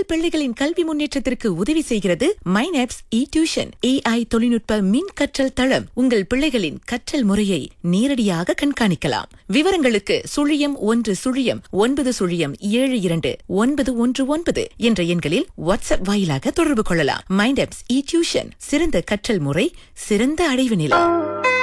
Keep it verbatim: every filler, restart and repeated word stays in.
உங்கள் பிள்ளைகளின் கல்வி முன்னேற்றத்திற்கு உதவி செய்கிறது மைனாப்ஸ் இ டியூஷன். ஏஐ தொழில்நுட்ப மின் கற்றல் தளம். உங்கள் பிள்ளைகளின் கற்றல் முறையை நேரடியாக கண்காணிக்கலாம். விவரங்களுக்கு சுழியம் ஒன்று சுழியம் ஒன்பது சுழியம் ஏழு இரண்டு ஒன்பது ஒன்று ஒன்பது என்ற எண்களில் வாட்ஸ்அப் வாயிலாக தொடர்பு கொள்ளலாம். மைனாப்ஸ் இ டியூஷன், சிறந்த கற்றல் முறை, சிறந்த அடைவு நிலை.